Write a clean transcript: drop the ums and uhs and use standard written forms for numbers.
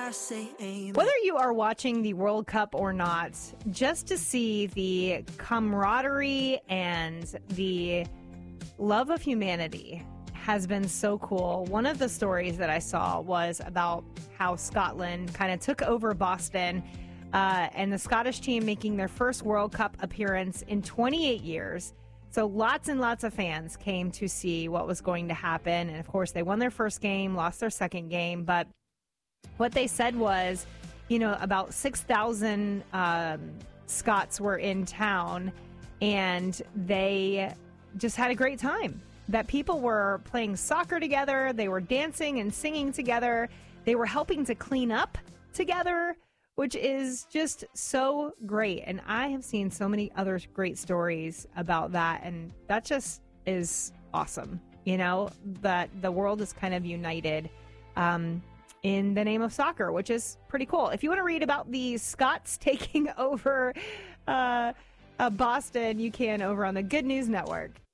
I say amen. Whether you are watching the World Cup or not, just to see the camaraderie and the love of humanity has been so cool. One of the stories that I saw was about how Scotland kind of took over Boston, and the Scottish team making their first World Cup appearance in 28 years. So lots and lots of fans came to see what was going to happen. And of course, they won their first game, lost their second game. But what they said was, about 6,000 Scots were in town, and they just had a great time. That people were playing soccer together, they were dancing and singing together, they were helping to clean up together, which is just so great. And I have seen so many other great stories about that, and that just is awesome, that the world is kind of united in the name of soccer, which is pretty cool. If you want to read about the Scots taking over Boston, you can over on the Good News Network.